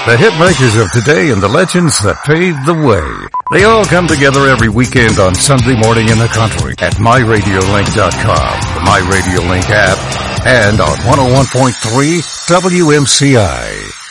The hit makers of today and the legends that paved the way. They all come together every weekend on Sunday morning in the country at MyRadioLink.com, the MyRadioLink app, and on 101.3 WMCI.